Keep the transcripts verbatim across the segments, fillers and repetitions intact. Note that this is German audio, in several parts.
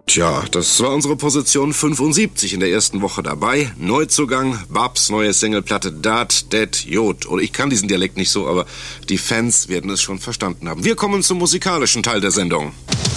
Tja, das war unsere Position fünfundsiebzig in der ersten Woche dabei. Neuzugang, Babs neue Singleplatte Dat, Det, Jod. Und ich kann diesen Dialekt nicht so, aber die Fans werden es schon verstanden haben. Wir kommen zum musikalischen Teil der Sendung.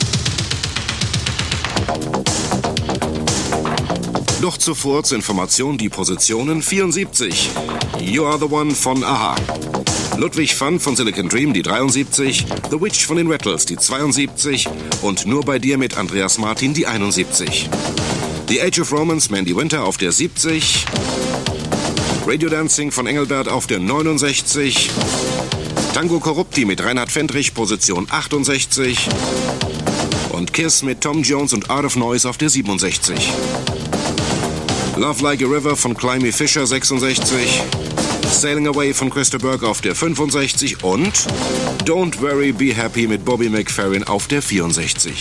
Doch zuvor zur Information die Positionen vierundsiebzig. You Are the One von A H A. Ludwig van von Silicon Dream, die dreiundsiebzig. The Witch von den Rattles, die zweiundsiebzig. Und Nur bei dir mit Andreas Martin, die einundsiebzig. The Age of Romance, Mandy Winter auf der siebzig. Radio Dancing von Engelbert auf der neunundsechzig. Tango Corrupti mit Reinhard Fendrich, Position achtundsechzig. Und Kiss mit Tom Jones und Art of Noise auf der siebenundsechzig. Love Like a River von Climby Fisher, sechsundsechzig. Sailing Away von Christa Burke auf der fünfundsechzig. Und Don't Worry, Be Happy mit Bobby McFerrin auf der vierundsechzig.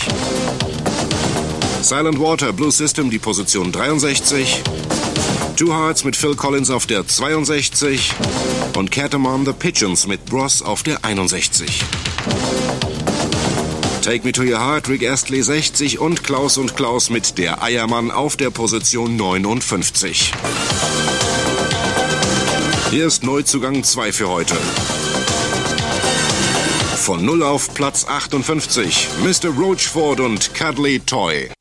Silent Water, Blue System, die Position dreiundsechzig. Two Hearts mit Phil Collins auf der zweiundsechzig. Und Catamount the Pigeons mit Bros auf der einundsechzig. Take Me to Your Heart, Rick Astley sechzig und Klaus und Klaus mit Der Eiermann auf der Position neunundfünfzig. Hier ist Neuzugang zwei für heute. Von null auf Platz achtundfünfzig, Mister Roachford und Cuddly Toy.